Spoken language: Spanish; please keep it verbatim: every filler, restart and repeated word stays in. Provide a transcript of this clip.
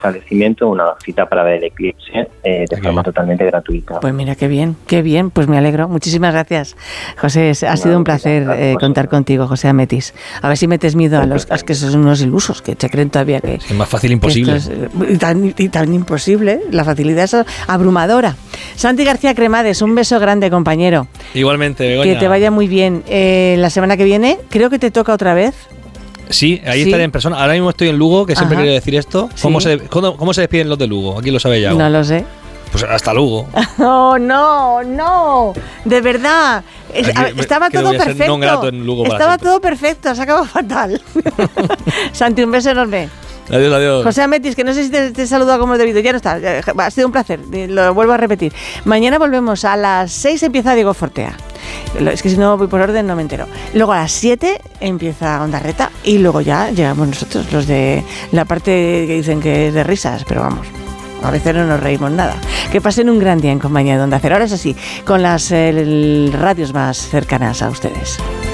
establecimiento una cita para ver el eclipse eh, de forma totalmente gratuita. Pues mira, qué bien, qué bien, pues me alegro. Muchísimas gracias, José. Ha sido un placer eh, contar contigo, José Ametis. A ver si metes miedo a los a que son unos ilusos, que se creen todavía que... Es más fácil imposible. Es, y, tan, y tan imposible, la facilidad es abrumadora. Santi García Cremades, un beso grande, compañero. Igualmente, Begoña. Que te vaya muy bien. Eh, la semana que viene, creo que te toca otra vez. Sí, ahí sí. estaré en persona. Ahora mismo estoy en Lugo, que siempre Ajá. quiero decir esto. ¿Cómo, sí. se, cómo, ¿Cómo se despiden los de Lugo? Aquí lo sabe ya. No lo sé. Pues hasta Lugo. Oh, no, no. De verdad. Es, Aquí, estaba todo voy a ser perfecto. non grato en Lugo para estaba siempre. todo perfecto. Se acabó fatal. Santi, un beso enorme. Adiós, adiós. José Ametis, que no sé si te, te he saludado como he debido. Ya no está. Ha sido un placer. Lo vuelvo a repetir. Mañana volvemos. A las seis empieza Diego Fortea. Es que si no voy por orden no me entero. Luego a las siete empieza Onda Reta y luego ya llegamos nosotros, los de la parte que dicen que es de risas, pero vamos, a veces no nos reímos nada. Que pasen un gran día en compañía de Onda Cero. Ahora es así, con las eh, radios más cercanas a ustedes.